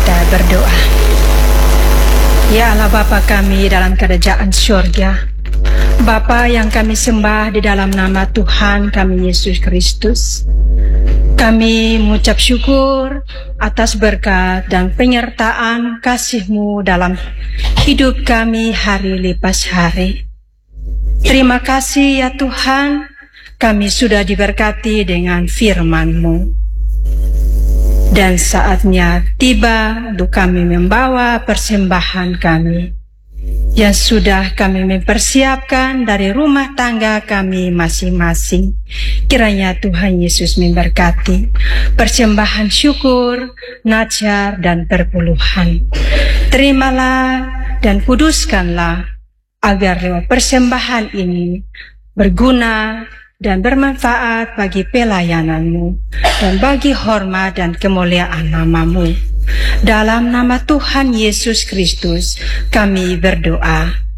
kita berdoa. Ya Allah Bapa kami dalam kerajaan surga, Bapa yang kami sembah di dalam nama Tuhan kami Yesus Kristus, kami mengucap syukur atas berkat dan penyertaan kasih-Mu dalam hidup kami hari lepas hari. Terima kasih ya Tuhan, kami sudah diberkati dengan firman-Mu. Dan saatnya tiba untuk kami membawa persembahan kami yang sudah kami mempersiapkan dari rumah tangga kami masing-masing. Kiranya Tuhan Yesus memberkati persembahan syukur, najar, dan perpuluhan. Terimalah dan kuduskanlah agar lewat persembahan ini berguna dan bermanfaat bagi pelayanan-Mu dan bagi hormat dan kemuliaan nama-Mu. Dalam nama Tuhan Yesus Kristus kami berdoa.